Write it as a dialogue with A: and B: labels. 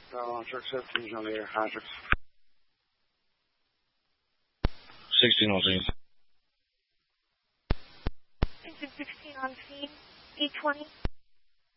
A: Truck 17 on the air. Hydrix.
B: 16 on scene.
C: Engine 16 on scene. E20.